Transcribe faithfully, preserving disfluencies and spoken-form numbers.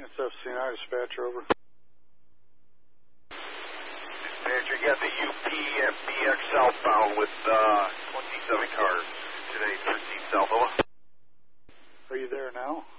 It's F C nine, dispatcher, over. Dispatcher, you got the U P and B X southbound with uh, twenty-seven cars today, thirteen south, over. Are you there now?